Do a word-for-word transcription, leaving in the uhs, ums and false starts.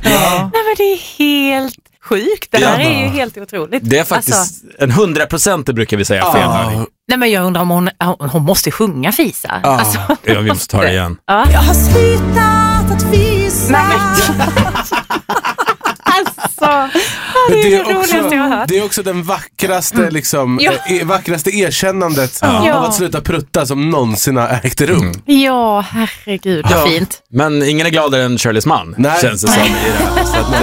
Ja. Nej, men det är helt sjukt. Det här Ja. är ju helt otroligt. Det är faktiskt Alltså, en hundra procent, det brukar vi säga, Ja. felhörning. nej, men jag undrar om hon, hon måste sjunga Fisa. Ja. Alltså, Ja, vi måste ta det igen. ja. Jag har slutat att visa. Nej, men, alltså, ja, det är Det det är, roligaste jag har också, hört. det är också den vackraste, liksom, Ja. eh, vackraste erkännandet Ja. av att sluta prutta som någonsin har ägt rum. Ja, herregud, vad Ja. fint. Men ingen är gladare än Shirleys man, Nej. känns det som i det här. Så att,